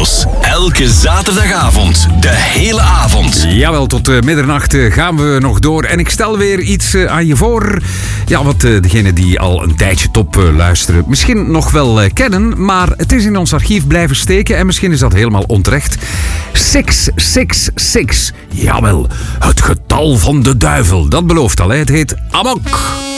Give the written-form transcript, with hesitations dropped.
Studios. Elke zaterdagavond, de hele avond. Jawel, tot middernacht gaan we nog door. En ik stel weer iets aan je voor. Ja, wat degenen die al een tijdje top luisteren misschien nog wel kennen. Maar het is in ons archief blijven steken en misschien is dat helemaal onterecht. 666. Jawel, het getal van de duivel. Dat belooft al, hè. Het heet Amok.